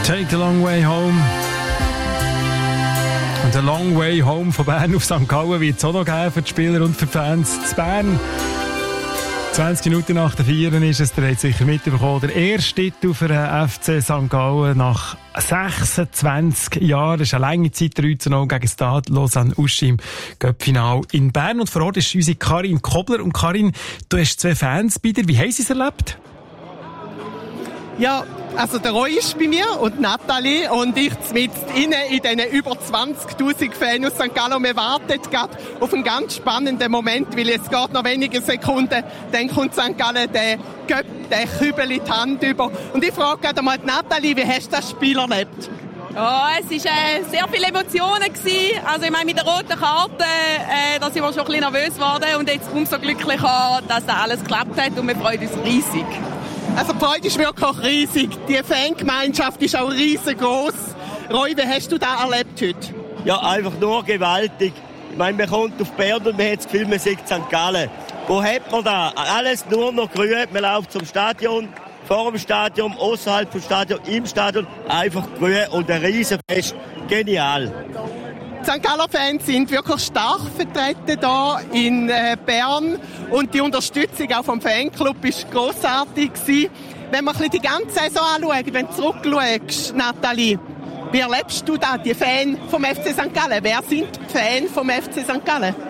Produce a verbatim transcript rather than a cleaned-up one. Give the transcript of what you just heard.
Take the long way home. Und der Long Way Home von Bern auf Sankt Gallen wird es auch noch geben für die Spieler und für die Fans zu Bern. zwanzig Minuten nach der Vieren ist es, der hat sicher mitbekommen, der erste Titel für den F C Sankt Gallen nach sechsundzwanzig Jahren. Das ist eine lange Zeit, drei zu null gegen Stade Lausanne-Uschi im Cup-Final in Bern. Und vor Ort ist unsere Karin Kobler. Und Karin, du hast zwei Fans bei dir. Wie haben sie es erlebt? Ja, also der Roy ist bei mir und Nathalie und ich mit innen in diesen über zwanzigtausend Fans aus Sankt Gallen. Wir warten gerade auf einen ganz spannenden Moment, weil jetzt geht noch wenige Sekunden, dann kommt Sankt Gallen den Göpp, den Kübel in die Hand über. Und ich frage gerade einmal Nathalie, wie hast du das Spiel erlebt? Ja, es waren äh, sehr viele Emotionen gewesen. Also ich meine, mit der roten Karte, äh, da sind wir schon ein bisschen nervös geworden und jetzt umso glücklicher, dass da alles geklappt hat und wir freuen uns riesig. Also die Freude ist wirklich riesig. Die Fangemeinschaft ist auch riesengroß. Roy, wie hast du das erlebt heute? Ja, einfach nur gewaltig. Ich meine, man kommt auf Bern und man hat das Gefühl, man sieht Sankt Gallen. Wo hat man da? Alles nur noch grün. Man läuft zum Stadion, vor dem Stadion, außerhalb vom Stadion, im Stadion. Einfach grün und ein Riesenfest. Genial. Die Sankt Galler Fans sind wirklich stark vertreten hier in äh, Bern und die Unterstützung auch vom Fanclub war grossartig gewesen. Wenn man ein bisschen die ganze Saison anschaut, wenn du zurückschaust, Nathalie, wie erlebst du da die Fans vom F C Sankt Gallen? Wer sind die Fans vom F C Sankt Gallen?